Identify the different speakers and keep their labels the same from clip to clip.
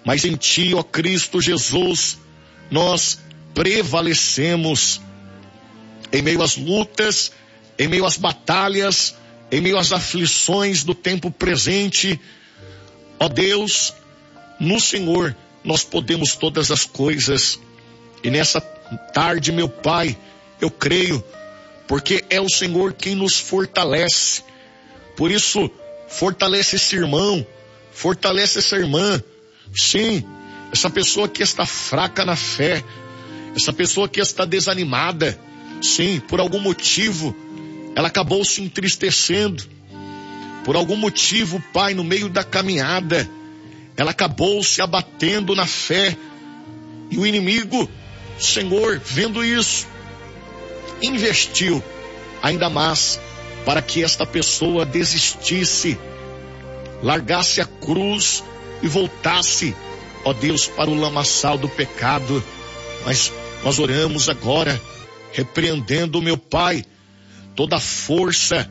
Speaker 1: mas em Ti, ó Cristo Jesus, nós prevalecemos em meio às lutas, em meio às batalhas, em meio às aflições do tempo presente. Ó Deus, no Senhor nós podemos todas as coisas. E nessa tarde, meu Pai, eu creio, porque é o Senhor quem nos fortalece. Por isso, fortalece esse irmão, fortalece essa irmã. Sim, essa pessoa que está fraca na fé, essa pessoa que está desanimada, sim, por algum motivo, ela acabou se entristecendo. Por algum motivo, Pai, no meio da caminhada, ela acabou se abatendo na fé. E o inimigo, Senhor, vendo isso, investiu ainda mais para que esta pessoa desistisse, largasse a cruz e voltasse, ó Deus, para o lamaçal do pecado. Mas nós oramos agora, repreendendo, meu Pai, toda a força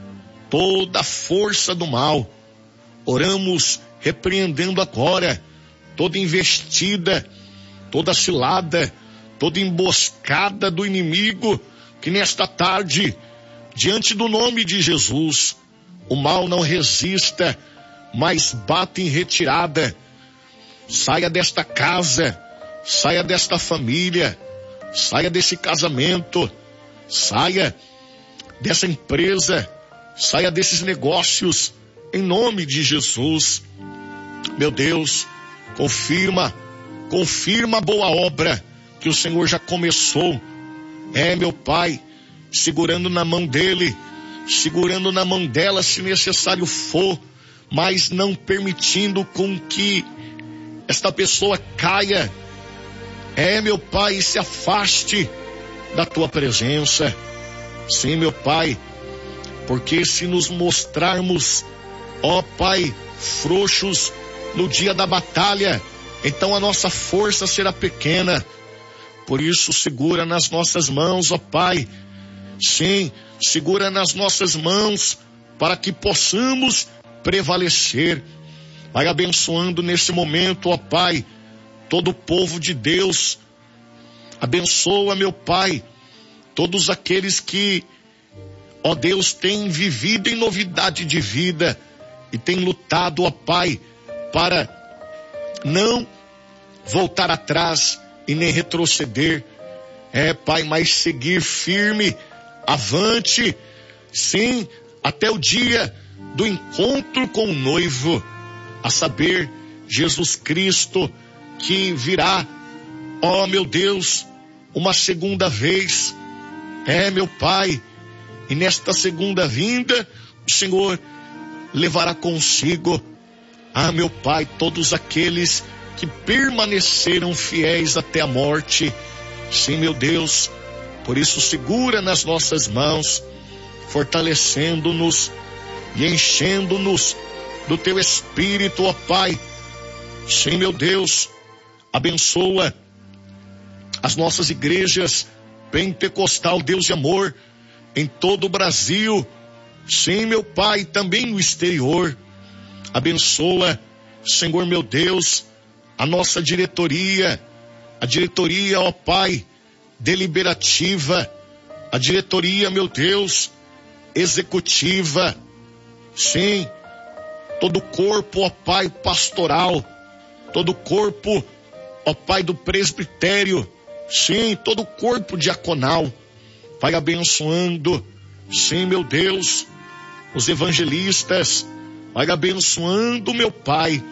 Speaker 1: do mal. Oramos repreendendo agora toda investida, toda cilada, toda emboscada do inimigo, que nesta tarde, diante do nome de Jesus, o mal não resista, mas bate em retirada. Saia desta casa, saia desta família, saia desse casamento, saia dessa empresa, saia desses negócios, em nome de Jesus. Meu Deus, confirma a boa obra que o Senhor já começou. Meu Pai, segurando na mão dele, segurando na mão dela, se necessário for, mas não permitindo com que esta pessoa caia. Meu Pai, se afaste da tua presença. Sim, meu Pai, porque se nos mostrarmos, ó Pai, frouxos no dia da batalha, então a nossa força será pequena. Por isso, segura nas nossas mãos, ó Pai. Sim, segura nas nossas mãos para que possamos prevalecer. Vai abençoando nesse momento, ó Pai, todo o povo de Deus. Abençoa, meu Pai, todos aqueles que, ó Deus, têm vivido em novidade de vida e têm lutado, ó Pai, para não voltar atrás e nem retroceder. Pai, mas seguir firme, avante, sim, até o dia do encontro com o noivo, a saber, Jesus Cristo, que virá, ó meu Deus, uma segunda vez. Meu Pai, e nesta segunda vinda, o Senhor levará consigo, meu Pai, todos aqueles que permaneceram fiéis até a morte. Sim, meu Deus, por isso segura nas nossas mãos, fortalecendo-nos e enchendo-nos do teu Espírito, ó Pai. Sim, meu Deus, abençoa as nossas igrejas pentecostal, Deus de amor, em todo o Brasil. Sim, meu Pai, também no exterior. Abençoa, Senhor meu Deus, a nossa diretoria, a diretoria, ó Pai, deliberativa, a diretoria, meu Deus, executiva. Sim, todo o corpo, ó Pai, pastoral, todo o corpo, ó Pai, do presbitério, sim, todo o corpo diaconal. Vai abençoando, sim, meu Deus, os evangelistas. Vai abençoando, meu Pai,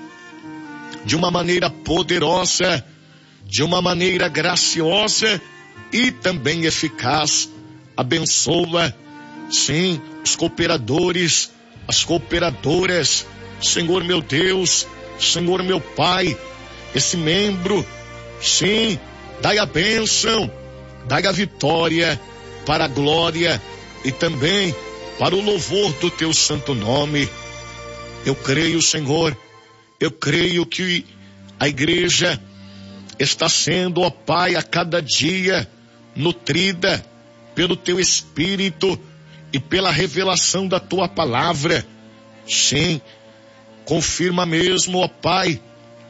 Speaker 1: de uma maneira poderosa, de uma maneira graciosa e também eficaz. Abençoa, sim, os cooperadores, as cooperadoras. Senhor meu Deus, Senhor meu Pai, esse membro, sim, dai a bênção, dai a vitória para a glória e também para o louvor do teu santo nome. Eu creio, Senhor, eu creio que a igreja está sendo, ó Pai, a cada dia nutrida pelo teu Espírito e pela revelação da tua palavra. Sim, confirma mesmo, ó Pai,